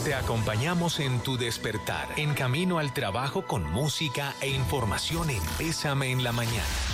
Te acompañamos en tu despertar, en camino al trabajo con música e información en Bésame en la Mañana.